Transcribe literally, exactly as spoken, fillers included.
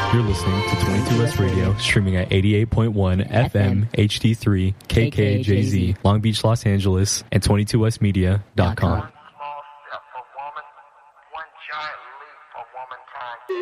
You're listening to twenty-two West Radio, streaming at eighty-eight point one F M, H D three, K K J Z, Long Beach, Los Angeles, and twenty-two west media dot com.